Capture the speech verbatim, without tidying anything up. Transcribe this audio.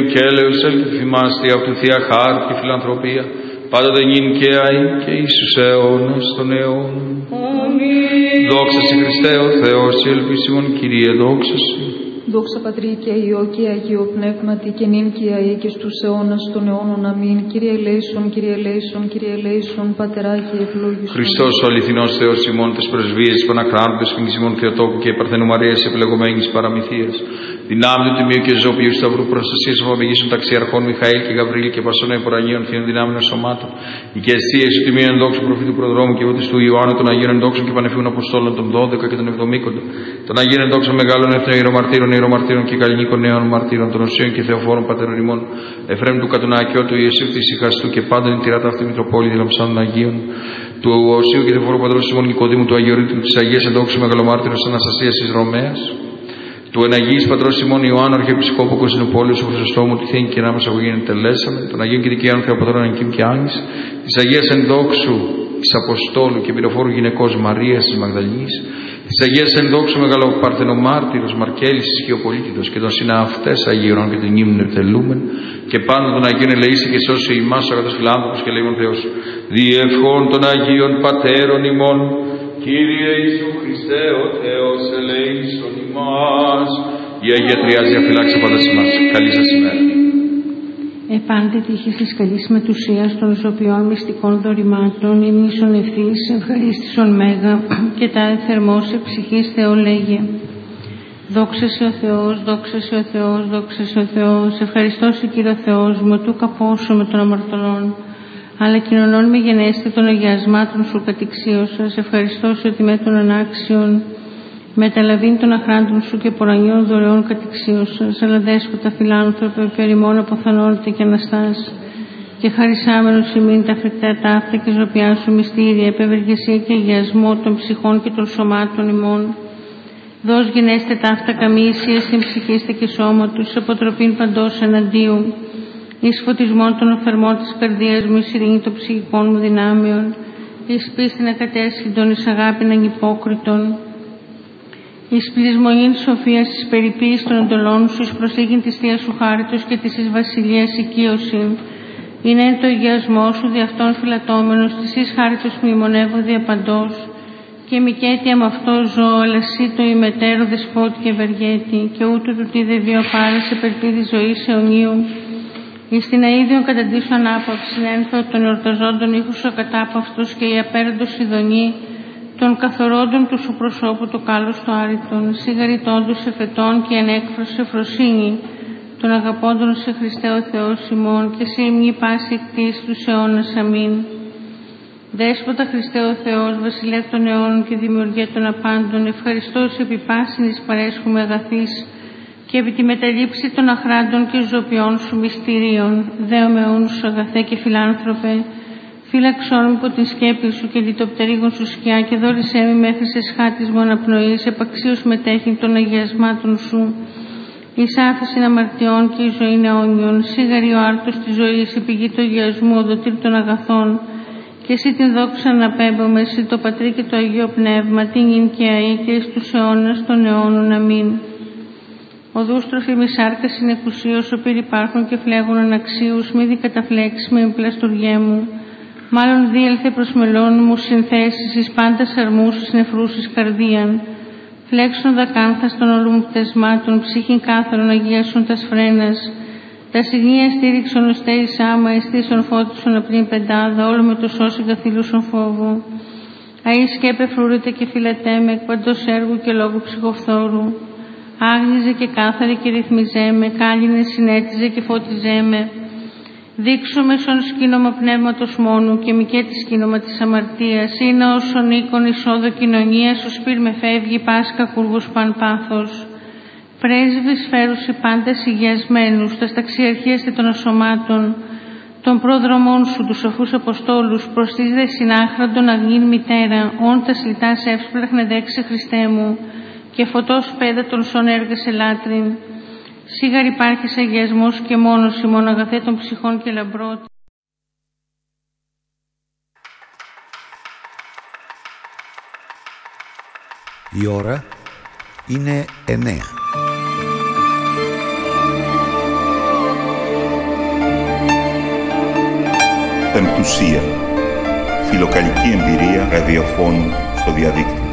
και έλεος ελπιμάστη από τη Θεία Χάρη και φιλανθρωπία, πάντοτε νυν και αεί και εις τους αιώνας των αιώνων. Αμήν. Δόξα σε Χριστέ ο Θεός, η ελπίσιμον Κύριε, δόξα σε. Δόξα Πατρί και Υιό και Αγίο Πνεύματι και νυν και αεί και στους αιώνας των αιώνων. Αμήν. Κύριε ελέησον, Κύριε ελέησον, Κύριε ελέησον, Πατεράκι ευλόγησον. Χριστός ο αληθινός Θεός ημών της πρεσβείας της Παναχράντου της ημών Θεοτόκου και Παρθένου Μαρίας επιλεγωμένης παραμυθίας. Δυνάμει του Τιμίου και Ζώπιου Σταυρού προστασίας των Παπηγήσεων ταξιαρχών Μιχαήλ και Γαβρίλ και Πασών Εμπορανίων Θείων Δυνάμεων Σωμάτων. Οικεσία του Τιμίου Ενδόξου Προφήτου Προδρόμου και Βούτης του Ιωάννου των Αγίων Ενδόξων και Πανεφίων Αποστόλων των δώδεκα και των εβδομήκοντα. Των Αγίων Ενδόξων Μεγάλων Εθνών Ιερομαρτύρων, Ιερομαρτύρων και Καλλινίκων Νέων Μαρτύρων, των Οσίων και Θεοφόρων Πατέρων ημών, Εφραίμ του Κατουνάκιου, του Ιεσίου τη Ιχαστού και πάντων η τυράτα αυτή Μητροπόλη Δηλαμψάνων Αγίων, του Οσίου και Θεοφόρου Πατρός Σιμών Νικοδήμου, του Αγιορείτου τη Αγία Ενδόξου Μεγαλομάρτυρος Αναστασίας τη Ρωμαία, του Εναγίης Πατρός Σιμών Ιωάννου Αρχιεπισκόπου Κωνσταντινούπολης, ο Χρυσοστόμου, τη Θήνη και Νάμας Αγωγήν τελέσαμε, των Αγίων και Δικαίων Θεοπατρών Ανικίου και Άνης, τη Αγία Ενδόξου τη Αποστόλου και Πυροφόρου Γυναικός Μαρίας τη Μαγδαληνής, τη Αγία Ενδόξου Μεγαλοπαρθενομάρτυρος Μαρκέλης τη Χιοπολίτητος και των συναυτές Αγίων και την ύμνη ευτελούμεν, και πάντα των Αγίων ελεήσει και σώσει ημάς ο αγαθός φιλάνθρωπος και λέγον Θεός. Διευχών των Αγίων Πατέρων ημών, Κύριε Ιησού Χριστέ ο Θεός ελεήσον ημάς. Η Αγία Τριάς διαφυλάξει πάντα ημάς. Καλή σας ημέρα. Επάντε τύχη της καλής μετουσίας των ζωπιών μυστικών δωρημάτων, ημίσον ευθύς, ευχαρίστησον μέγα και τα θερμός ψυχής Θεό λέγε. Δόξα σε ο Θεός, δόξα σε ο Θεός, δόξα σε ο Θεός. Ευχαριστώ σε Κύριο Θεός μου, του καπώσω με των αμαρτωλών, αλλά κοινωνών με γενέστη των αγιασμάτων σου κατηξίωσας. Ευχαριστώ σε ότι με των ανάξιων μεταλαβήν των αχράντων σου και πορανιών δωρεών κατηξίωσας, αλλά δέσποτα φιλάνθρωπε, περιμών αποθανώνεται και αναστάς, και χαρισάμενος ημίν τα φρικτά ταύτα και ζωπιά σου μυστήρια, επευεργεσία και αγιασμό των ψυχών και των σωμάτων ημών. Δώσ' γενέστε ταύτα καμίσια στην ψυχήστε και σώματος, αποτροπήν παντός εναντίου, εις φωτισμόν των οφθαλμών της καρδίας μου, εις ειρήνη των ψυχικών μου δυνάμεων, εις πίστην ακατέσχυντον, εις αγάπην ανυπόκριτον, εις πλεισμονήν σοφίας, εις περιποίης των εντολών σου, εις προσήγην της Θείας σου χάριτος και της εις βασιλείας οικείωσιν. Είναι εν το αγιασμό σου δι' αυτόν φυλατώμενος, της εις χάριτος μνημονεύω διαπαντός, και μικέτια με αυτό ζω, αλλά εσύ το ημετέρω δεσπότη και ευεργέτη, και ούτω του τι δε βίο πάρεσε περπίδη ζωής αιωνίου. Εις την αΐδιον καταντήσου ανάπαυση, ένθω των εορταζόντων ήχους ο κατάπαυτος και η απέραντος ειδονή, των καθορόντων του σου προσώπου το κάλος το άρρητον, σιγαριτώντους εφετών και ανέκφρος εφροσύνη, των αγαπώντων σε Χριστέ ο Θεός ημών, και σε υμνή πάση εκτής τους αιώνας. Αμήν. Δέσποτα Χριστέ ο Θεός, βασιλεύ των αιώνων και δημιουργέ των απάντων, ευχαριστώ σε επί πάσιν εις παρέσχουμε αγαθής, και επί τη μεταλήψη των αχράντων και ζωπιών σου μυστηρίων, δέομαι όνους σου αγαθέ και φιλάνθρωπε, φύλαξόν μου από την σκέπη σου και λιτοπτερίγων σου σκιά, και δόρισέ με μέχρι σε σχάτης μου αναπνοής, επαξίως μετέχει των αγιασμάτων σου, εις άφησιν αμαρτιών και η ζωή αιώνιων, σίγαρη ο άρτος της ζωής, η πηγή του αγιασμού, ο δοτήρ των αγαθών, και εσύ την δόξα να πέμπομαι, εσύ το Πατρί και το Αγίο Πνεύμα, την ην και αεί και εις τους αιώνας των αιώνων. Αμήν. Ο δούστροφη μη σάρκα συνεκουσίως, ο πυρ υπάρχουν και φλέγουν αναξίους, μη δι καταφλέξει με πλαστουργέ μου. Μάλλον δίελθε προς μελών μου συνθέσεις, εις πάντας αρμούς, εις νεφρούς, εις καρδίαν. Φλέξουν δακάνθας των όλων μου πτεσμάτων, ψύχην κάθαρον αγίασον τας φρένας. Τα συγνία στήριξον οστέ εις άμα, εστίσον φώτισον απ' πεντάδα, όλο με το σώσιν καθήλουσον φόβο. Αΐ σκέπε φρούρεται και φυλατέ με, εκ παντός έργου και λόγου ψυχοφθόρου. Άγνιζε και κάθαρε και ρυθμιζέ με, κάλυνε συνέτιζε και φώτιζέ με. Δείξω μέσον σκήνομα πνεύματος μόνου και μη τη σκήνομα της αμαρτίας. Είναι όσον οίκον εισόδο κοινωνίας, ο σπίρ με φεύγει πάσκα κούργος παν πάθος. Πρέσβης φέρουσι πάντες υγιασμένους, τας ταξιαρχίαστε των ασωμάτων, των πρόδρομών σου, τους σοφούς αποστόλους, προς τις δε συνάχραντον αγνήν μητέρα, όν τα σλιτάς εύσπλαχνε δέξε Χριστέ μου, και φωτός πέδα των σών έργασε λάτριν. Σίγαρ υπάρχεις αγιασμός και μόνος ημών αγαθέ των ψυχών και λαμπρότη. Η ώρα είναι εννέα. Πεμπτουσία. Φιλοκαλική εμπειρία ραδιοφώνου στο διαδίκτυο.